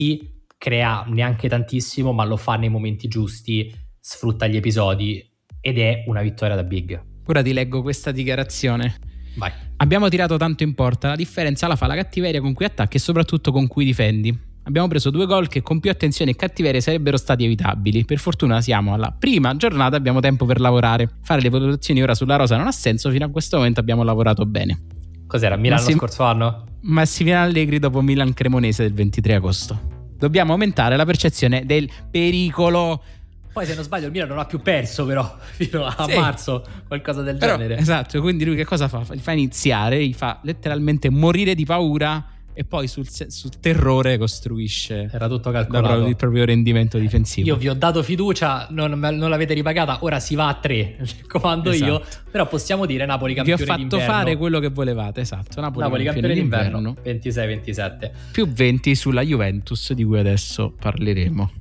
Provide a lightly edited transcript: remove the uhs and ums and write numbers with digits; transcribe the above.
crea neanche tantissimo, ma lo fa nei momenti giusti, sfrutta gli episodi ed è una vittoria da big. Ora ti leggo questa dichiarazione. Vai. Abbiamo tirato tanto in porta, la differenza la fa la cattiveria con cui attacchi e soprattutto con cui difendi. Abbiamo preso 2 gol che con più attenzione e cattiveria sarebbero stati evitabili. Per fortuna siamo alla prima giornata, abbiamo tempo per lavorare. Fare le valutazioni ora sulla rosa non ha senso, fino a questo momento abbiamo lavorato bene. Cos'era, Milan lo scorso anno? Massimiliano Allegri dopo Milan Cremonese del 23 agosto. Dobbiamo aumentare la percezione del pericolo. Poi se non sbaglio il Milan non ha più perso però fino a marzo, qualcosa del genere. Esatto, quindi lui che cosa fa? Li fa iniziare, li fa letteralmente morire di paura e poi sul terrore costruisce. Era tutto calcolato. Il proprio rendimento difensivo. Io vi ho dato fiducia, non l'avete ripagata, ora si va a 3, comando io. Però possiamo dire Napoli campione d'inverno. Vi ho fatto fare quello che volevate, esatto. Napoli campione d'inverno 26-27. Più 20 sulla Juventus, di cui adesso parleremo.